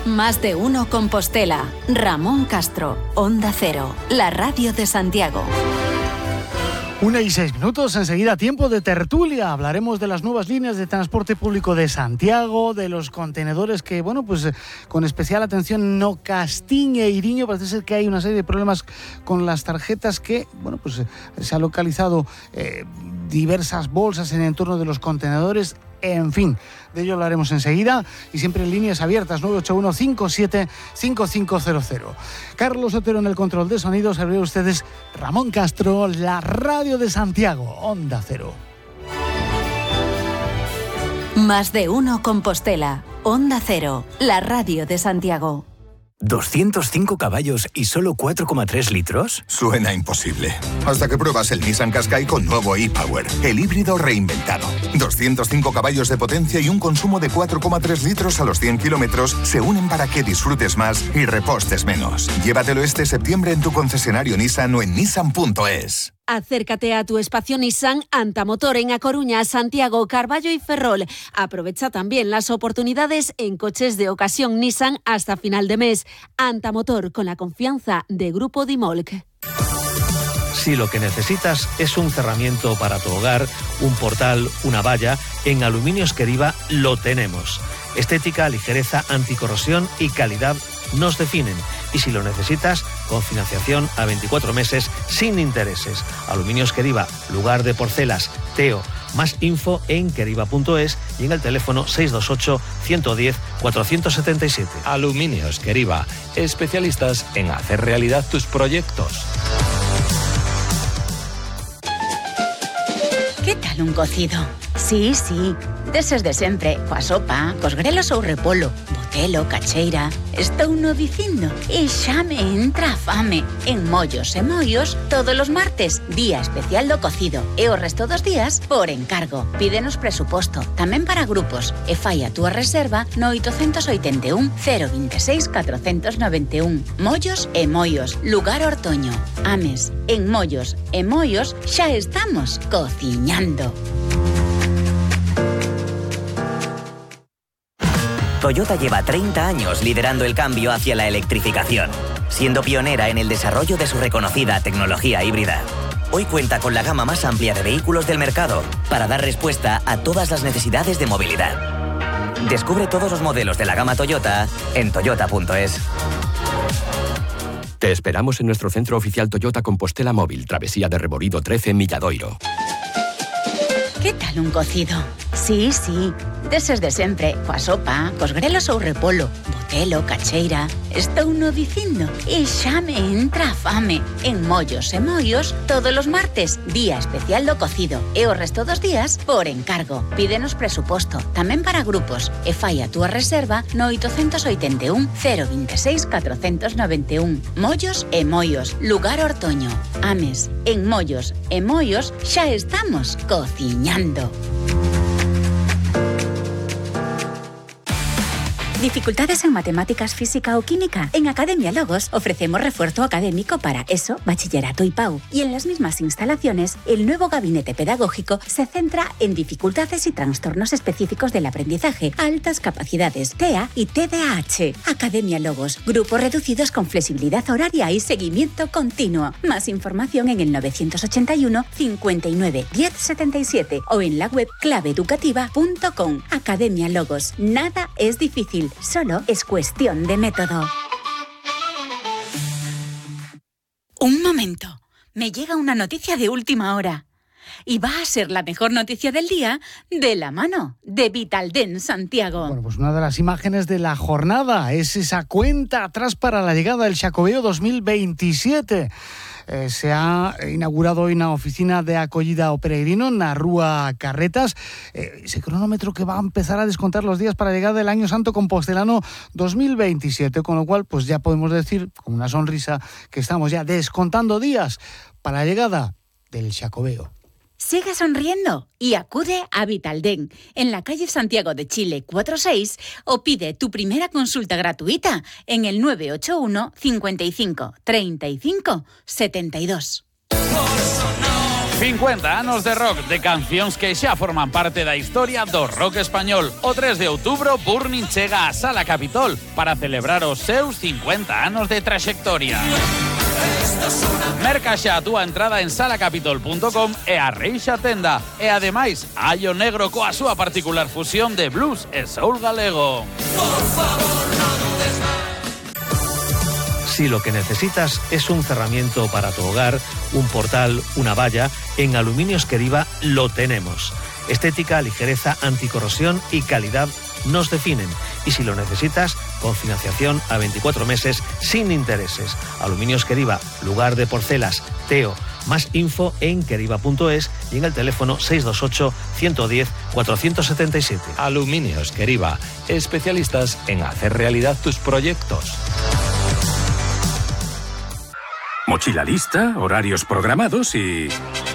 Más de uno Compostela. Ramón Castro, Onda Cero, la radio de Santiago. 1:06, enseguida tiempo de tertulia. Hablaremos de las nuevas líneas de transporte público de Santiago, de los contenedores que, bueno, pues con especial atención no Castiñe e Iriño. Parece ser que hay una serie de problemas con las tarjetas que, bueno, pues se ha localizado diversas bolsas en el entorno de los contenedores. En fin, de ello hablaremos enseguida y siempre en líneas abiertas 981 57 5500. Carlos Otero en el control de sonidos. Sabrán ustedes Ramón Castro, la radio de Santiago, Onda Cero. Más de uno Compostela, Onda Cero, la radio de Santiago. ¿205 caballos y solo 4,3 litros? Suena imposible. Hasta que pruebas el Nissan Qashqai con nuevo e-Power, el híbrido reinventado. 205 caballos de potencia y un consumo de 4,3 litros a los 100 kilómetros se unen para que disfrutes más y repostes menos. Llévatelo este septiembre en tu concesionario Nissan o en nissan.es. Acércate a tu espacio Nissan Antamotor en A Coruña, Santiago, Carballo y Ferrol. Aprovecha también las oportunidades en coches de ocasión Nissan hasta final de mes. Antamotor, con la confianza de Grupo Dimolc. Si lo que necesitas es un cerramiento para tu hogar, un portal, una valla, en Aluminios Queriva lo tenemos. Estética, ligereza, anticorrosión y calidad nos definen. Y si lo necesitas, con financiación a 24 meses sin intereses. Aluminios Queriva, lugar de porcelas, Teo. Más info en queriva.es y en el teléfono 628 110 477. Aluminios Queriva, especialistas en hacer realidad tus proyectos. ¿Qué tal un cocido? Sí, deses de sempre, coa sopa, cos grelos ou repolo, botelo, cacheira. Estou no dicindo e xa me entra a fame. En Mollos e Moios, todos os martes, día especial do cocido e o resto dos días, por encargo. Pídenos presuposto, tamén para grupos, e fai a túa reserva no 881 026 491. Mollos e Moios, lugar Ortoño. Ames, en Mollos e Moios xa estamos cociñando. Toyota lleva 30 años liderando el cambio hacia la electrificación, siendo pionera en el desarrollo de su reconocida tecnología híbrida. Hoy cuenta con la gama más amplia de vehículos del mercado para dar respuesta a todas las necesidades de movilidad. Descubre todos los modelos de la gama Toyota en toyota.es. Te esperamos en nuestro centro oficial Toyota Compostela Móvil, Travesía de Reborido 13, Milladoiro. ¿Qué tal un cocido? Sí, deses de sempre, coa sopa, cos grelos ou repolo, botelo, cacheira. Estou no dicindo e xa me entra a fame. En Mollos e Moios, todos os martes, día especial do cocido e o resto dos días, por encargo. Pídenos presuposto, tamén para grupos, e fai a túa reserva no 881 026 491. Mollos e Moios, lugar Ortoño. Ames, en Mollos e Moios xa estamos cociñando. ¿Dificultades en matemáticas, física o química? En Academia Logos ofrecemos refuerzo académico para ESO, bachillerato y PAU. Y en las mismas instalaciones, el nuevo gabinete pedagógico se centra en dificultades y trastornos específicos del aprendizaje, altas capacidades, TEA y TDAH. Academia Logos, grupos reducidos con flexibilidad horaria y seguimiento continuo. Más información en el 981 59 10 77 o en la web claveeducativa.com. Academia Logos, nada es difícil. Solo es cuestión de método. Un momento. Me llega una noticia de última hora. Y va a ser la mejor noticia del día de la mano de Vitaldent Santiago. Bueno, pues una de las imágenes de la jornada es esa cuenta atrás para la llegada del Xacobeo 2027. Se ha inaugurado hoy una oficina de acollida ao peregrino na Rúa Carretas. Ese cronómetro que va a empezar a descontar los días para llegar del Año Santo Compostelano 2027, con lo cual pues ya podemos decir con una sonrisa que estamos ya descontando días para la llegada del Xacobeo. Sigue sonriendo y acude a Vitaldent en la calle Santiago de Chile 46 o pide tu primera consulta gratuita en el 981 55 35 72. 50 anos de rock, de cancións que xa forman parte da historia do rock español. O 3 de outubro, Burning chega a Sala Capitol para celebrar os seus 50 anos de traxectoria. Merca xa a túa entrada en salacapitol.com e a reixa tenda. E ademais, Allo Negro coa súa particular fusión de blues e soul galego. Por favor, no dudes más. Si lo que necesitas es un cerramiento para tu hogar, un portal, una valla, en Aluminios Queriva lo tenemos. Estética, ligereza, anticorrosión y calidad nos definen. Y si lo necesitas, con financiación a 24 meses sin intereses. Aluminios Queriva, lugar de porcelas, Teo. Más info en queriva.es y en el teléfono 628 110 477. Aluminios Queriva, especialistas en hacer realidad tus proyectos. Mochila lista, horarios programados y...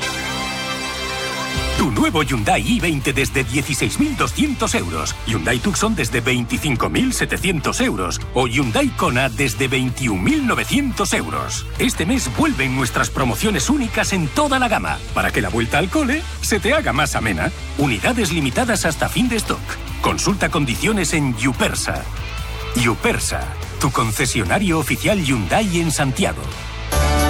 Tu nuevo Hyundai i20 desde 16.200 euros. Hyundai Tucson desde 25.700 euros. O Hyundai Kona desde 21.900 euros. Este mes vuelven nuestras promociones únicas en toda la gama, para que la vuelta al cole se te haga más amena. Unidades limitadas hasta fin de stock. Consulta condiciones en Yupersa. Yupersa, tu concesionario oficial Hyundai en Santiago.